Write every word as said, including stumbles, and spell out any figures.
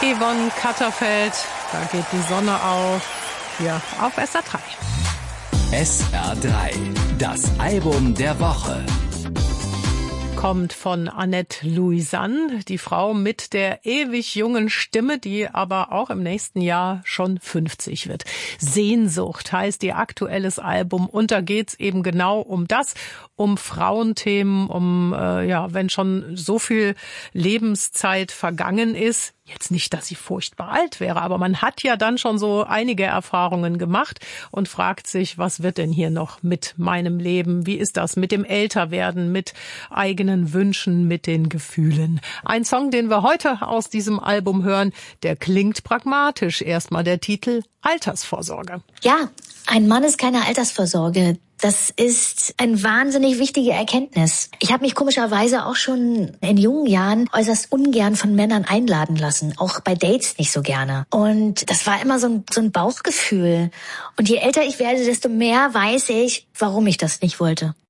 Yvonne Katterfeld, da geht die Sonne auf, hier auf S R drei. S R drei, das Album der Woche. Kommt von Annette Louisanne, die Frau mit der ewig jungen Stimme, die aber auch im nächsten Jahr schon fünfzig wird. Sehnsucht heißt ihr aktuelles Album und da geht's eben genau um das, um Frauenthemen, um, äh, ja, wenn schon so viel Lebenszeit vergangen ist. Jetzt nicht, dass sie furchtbar alt wäre, aber man hat ja dann schon so einige Erfahrungen gemacht und fragt sich, was wird denn hier noch mit meinem Leben? Wie ist das mit dem Älterwerden, mit eigenen Wünschen, mit den Gefühlen? Ein Song, den wir heute aus diesem Album hören, der klingt pragmatisch. Erstmal der Titel Altersvorsorge. Ja, ein Mann ist keine Altersvorsorge. Das ist eine wahnsinnig wichtige Erkenntnis. Ich habe mich komischerweise auch schon in jungen Jahren äußerst ungern von Männern einladen lassen, auch bei Dates nicht so gerne. Und das war immer so ein, so ein Bauchgefühl. Und je älter ich werde, desto mehr weiß ich, warum ich das nicht wollte.